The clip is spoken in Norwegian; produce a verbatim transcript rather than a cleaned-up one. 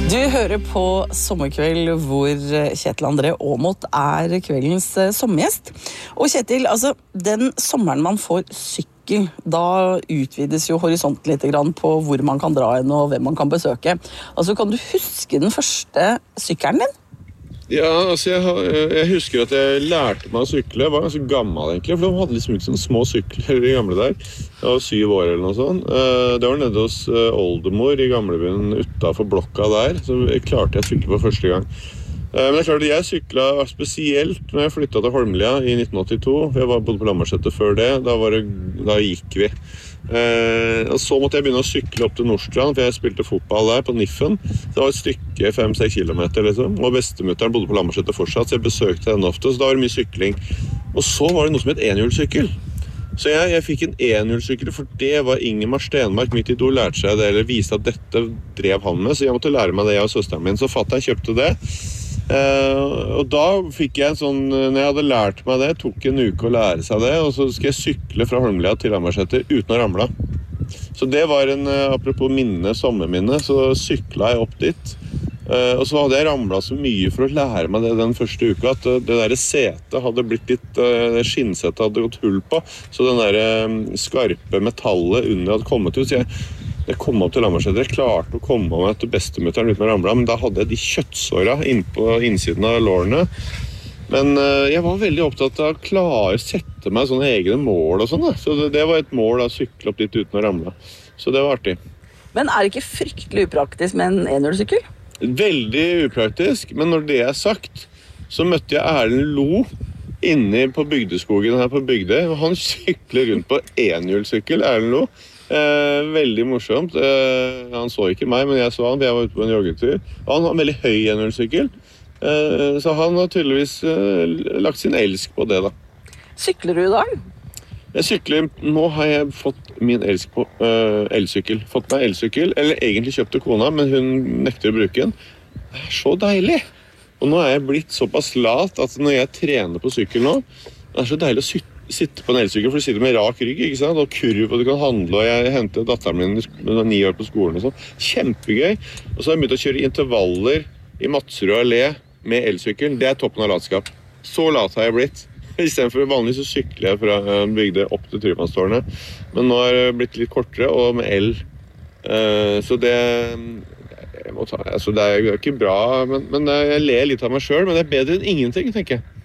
Du hører på Sommerkveld, hvor Kjetil André Aamodt er kveldens sommergjest. Og Kjetil, altså, den sommeren man får sykkel, da utvides jo horisonten litt grann på hvor man kan dra inn og hvem man kan besøke. Altså, kan du huske den første sykkelen din? Ja, altså jeg, har- jeg husker at jeg lærte meg å sykle. Jeg var ganske gammel egentlig, for de hadde liksom ikke sånne små sykler i gamle der. Jeg var syv år eller noe sånt. Eh, Det var nede hos eh, oldemor i gamlebyen utenfor blokka der, så jeg klarte jeg å sykle for første gang. Eh, Men det er klart at jeg syklet spesielt når jeg flyttet til Holmlia i nitten åttito. For jeg var bodde på Lambertseter før det, da, var det, da gikk vi. Eh, og så måtte jeg begynne å sykle opp til Nordstrand, for jeg spilte fotball der på Niffen. Det var et stykke fem-seks kilometer liksom, og bestemutteren bodde på Lambertseter fortsatt, så jeg besøkte henne ofte, så da var det mye sykling. Og så var det noe som het enhjulssykkel. Så jeg, jeg fikk en enhjulssykkel, for det var Ingemar Stenmark, mitt idol, lærte seg det, eller viste at dette drev han med, så jeg måtte lære meg det, jeg og søsteren min. Så fatteren kjøpte det. Eh, og da fikk jeg en sånn, når jeg hadde lært meg det, tok en uke å lære seg det, og så skal jeg sykle fra Holmlia til Lambertseter uten å ramle. Så det var en, eh, apropos minne, sommerminne, så syklet jeg opp dit. Eh, og så hadde jeg ramlet så mye for å lære meg det den første uka, at eh, det der setet hadde blitt litt, eh, det skinnsetet hadde gått hull på, så den der eh, skarpe metallet under hadde kommet ut, så jeg Jeg kom opp til Lambertseter, jeg klarte å komme meg til bestemutteren uten å ramle, men da hadde jeg de kjøttsåra inn på innsiden av lårene. Men eh, jeg var veldig opptatt av å klare å sette meg sånne egne mål og sånn, da. Så det, det var et mål å sykle opp dit uten å ramle. Så det var artig. Men er det ikke fryktelig upraktisk med en enhjulssykkel? Veldig upraktisk, men når det er sagt, så møtte jeg Erlend Lo inne på bygdeskogen her på Bygde, og han sykler rundt på enhjulssykkel, Erlend Lo. Eh, veldig morsomt. Eh, han så ikke meg, men jeg så han, for jeg var ute på en joggetur. Og han har en veldig høy enhjulssykkel, eh, så han har tydeligvis eh, lagt sin elsk på det da. Sykler du i dag? Jeg sykler, nå har jeg fått min elsk på eh, elsykkel. Fått meg elsykkel, eller egentlig kjøpte kona, men hun nekter å bruke den. Det er så deilig. Og nå er jeg blitt såpass lat at når jeg trener på sykkel nå, det er så deilig å sitte sitte på en elsykkel, for du sitter med rak rygg, ikke sant? Og kurv, og du kan handle, og jeg hentet datteren min med ni år på skolen og sånn. Kjempegøy. Og så har jeg begynt å kjøre intervaller i Madsrud allé med elsykkel. Det er toppen av latskap. Så lat har jeg blitt. I stedet for vanligvis så sykler jeg fra Bygde opp til Tryggvannstårnet. Men nå har det blitt litt kortere, og med el. Eh, Så det... Jeg må ta, altså det er jo ikke bra, men, men jeg ler litt av meg selv, men det er bedre enn ingenting, tenker jeg.